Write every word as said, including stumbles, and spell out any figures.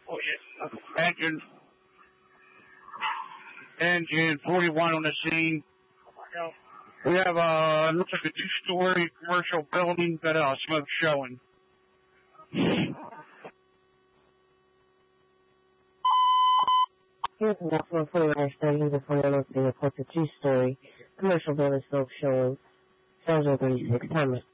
Oh, yeah. Engine. Engine forty-one on the scene. We have a, looks like a two-story commercial building, got uh, smoke showing. Here's an National forty-one study before you're looking to report the two-story commercial building smoke showing. seven oh thirty-six, timer.